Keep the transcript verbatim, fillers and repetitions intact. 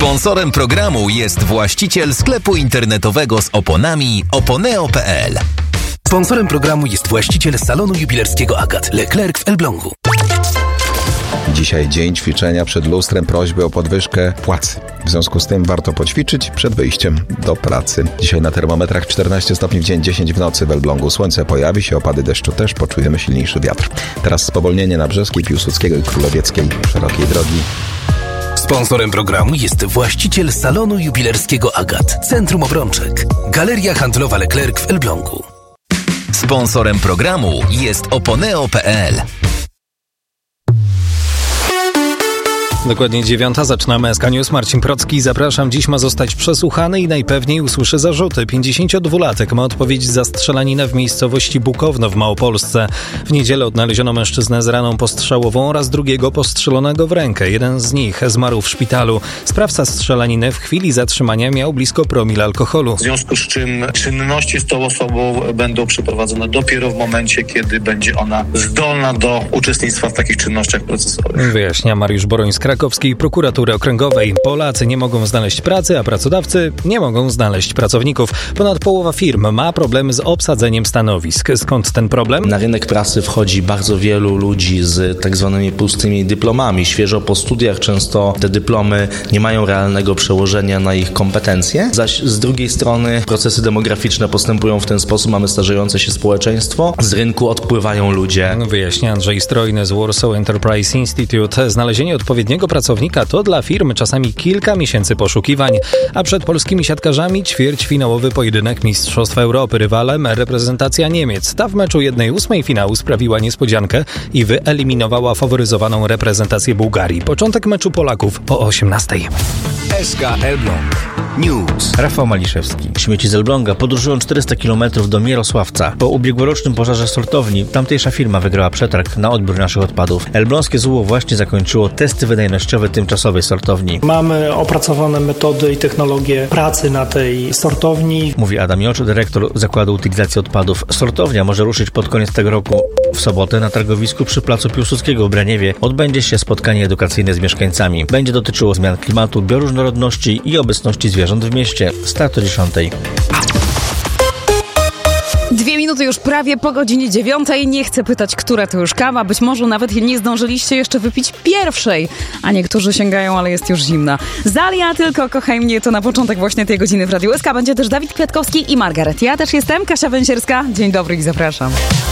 Sponsorem programu jest właściciel sklepu internetowego z oponami oponeo kropka p l. Sponsorem programu jest właściciel salonu jubilerskiego Agat Leclerc w Elblągu. Dzisiaj dzień ćwiczenia przed lustrem, prośby o podwyżkę płacy. W związku z tym warto poćwiczyć przed wyjściem do pracy. Dzisiaj na termometrach czternaście stopni w dzień, dziesięć w nocy w Elblągu. Słońce pojawi się, opady deszczu też, poczujemy silniejszy wiatr. Teraz spowolnienie na Brzeskiej, Piłsudskiego i Królewieckiej szerokiej drogi. Sponsorem programu jest właściciel salonu jubilerskiego Agat, Centrum Obrączek, Galeria Handlowa Leclerc w Elblągu. Sponsorem programu jest oponeo kropka p l. Dokładnie dziewiąta, zaczynamy S K News. Marcin Procki, zapraszam. Dziś ma zostać przesłuchany i najpewniej usłyszy zarzuty. pięćdziesięciodwulatek ma odpowiedzieć za strzelaninę w miejscowości Bukowno w Małopolsce. W niedzielę odnaleziono mężczyznę z raną postrzałową oraz drugiego postrzelonego w rękę. Jeden z nich zmarł w szpitalu. Sprawca strzelaniny w chwili zatrzymania miał blisko promil alkoholu. W związku z czym czynności z tą osobą będą przeprowadzone dopiero w momencie, kiedy będzie ona zdolna do uczestnictwa w takich czynnościach procesowych. Wyjaśnia Mariusz Boroń z Krakowskiej Prokuratury Okręgowej. Polacy nie mogą znaleźć pracy, a pracodawcy nie mogą znaleźć pracowników. Ponad połowa firm ma problemy z obsadzeniem stanowisk. Skąd ten problem? Na rynek pracy wchodzi bardzo wielu ludzi z tak zwanymi pustymi dyplomami. Świeżo po studiach często te dyplomy nie mają realnego przełożenia na ich kompetencje. Zaś z drugiej strony procesy demograficzne postępują w ten sposób. Mamy starzejące się społeczeństwo. Z rynku odpływają ludzie. Wyjaśnia Andrzej Strojny z Warsaw Enterprise Institute. Znalezienie odpowiedniego pracownika to dla firmy czasami kilka miesięcy poszukiwań, a przed polskimi siatkarzami ćwierćfinałowy pojedynek Mistrzostw Europy. Rywalem reprezentacja Niemiec. Ta w meczu jednej ósmej finału sprawiła niespodziankę i wyeliminowała faworyzowaną reprezentację Bułgarii. Początek meczu Polaków o osiemnastej. S K Elbląg News. Rafał Maliszewski. Śmieci z Elbląga podróżują czterysta kilometrów do Mierosławca. Po ubiegłorocznym pożarze sortowni tamtejsza firma wygrała przetarg na odbiór naszych odpadów. Elbląskie Z U O właśnie zakończyło testy wydajnościowe tymczasowej sortowni. Mamy opracowane metody i technologie pracy na tej sortowni. Mówi Adam Jocz, dyrektor Zakładu Utylizacji Odpadów. Sortownia może ruszyć pod koniec tego roku. W sobotę na targowisku przy Placu Piłsudskiego w Braniewie odbędzie się spotkanie edukacyjne z mieszkańcami. Będzie dotyczyło zmian klimatu, bioróżnorodności i obecności zwierząt w mieście. Start o dziesiątej. Dwie minuty już prawie po godzinie dziewiątej. Nie chcę pytać, która to już kawa. Być może nawet nie zdążyliście jeszcze wypić pierwszej, a niektórzy sięgają, ale jest już zimna. Zalia, tylko kochaj mnie, to na początek właśnie tej godziny w Radiu S K. Będzie też Dawid Kwiatkowski i Margaret. Ja też jestem, Kasia Węsierska. Dzień dobry i zapraszam.